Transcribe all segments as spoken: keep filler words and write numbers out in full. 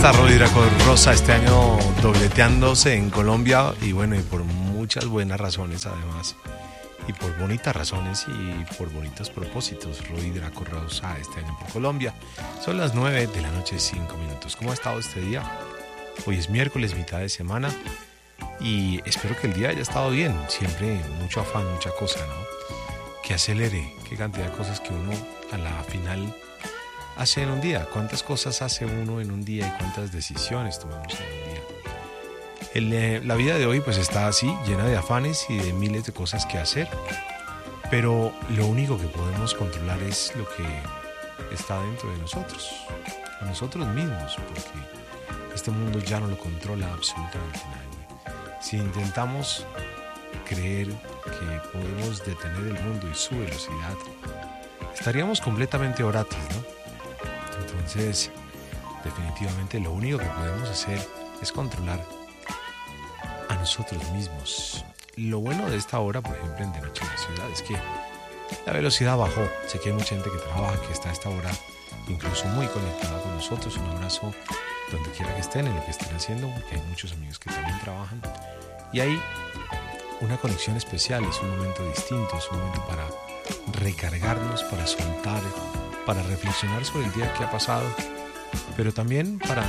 está Rodi Draco Rosa este año dobleteándose en Colombia y bueno, y por muchas buenas razones además, y por bonitas razones y por bonitos propósitos. Rodi Draco Rosa este año por Colombia. Son las nueve de la noche, cinco minutos. ¿Cómo ha estado este día? Hoy es miércoles, mitad de semana, y espero que el día haya estado bien. Siempre mucho afán, mucha cosa, ¿no? Que acelere, qué cantidad de cosas que uno a la final hace en un día. ¿Cuántas cosas hace uno en un día y cuántas decisiones tomamos en un día? El, eh, la vida de hoy pues está así, llena de afanes y de miles de cosas que hacer, pero lo único que podemos controlar es lo que está dentro de nosotros, nosotros mismos, porque este mundo ya no lo controla absolutamente nadie. Si intentamos creer que podemos detener el mundo y su velocidad, estaríamos completamente voraces, ¿no? Entonces, definitivamente lo único que podemos hacer es controlar a nosotros mismos. Lo bueno de esta hora, por ejemplo, en De Noche en la Ciudad, es que la velocidad bajó. Sé que hay mucha gente que trabaja, que está a esta hora incluso muy conectada con nosotros. Un abrazo donde quiera que estén, en lo que estén haciendo, porque hay muchos amigos que también trabajan. Y hay una conexión especial, es un momento distinto, es un momento para recargarnos, para soltar, para reflexionar sobre el día que ha pasado, pero también para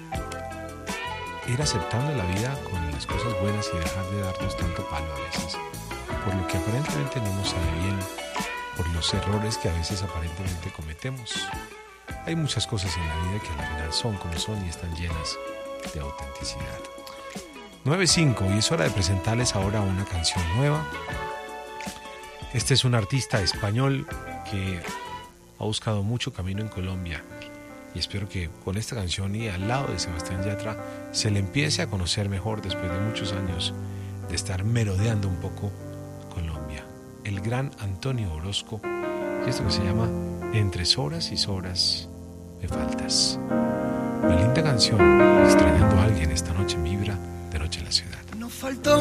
ir aceptando la vida con las cosas buenas y dejar de darnos tanto palo a veces, por lo que aparentemente no nos sale bien, por los errores que a veces aparentemente cometemos. Hay muchas cosas en la vida que al final son como son y están llenas de autenticidad. nueve cinco, y es hora de presentarles ahora una canción nueva. Este es un artista español que ha buscado mucho camino en Colombia, y espero que con esta canción y al lado de Sebastián Yatra se le empiece a conocer mejor después de muchos años de estar merodeando un poco Colombia. El gran Antonio Orozco, y esto que se llama Entre sobras y sobras me faltas. Una linda canción, extrañando a alguien esta noche en Vibra de Noche en la Ciudad. No faltó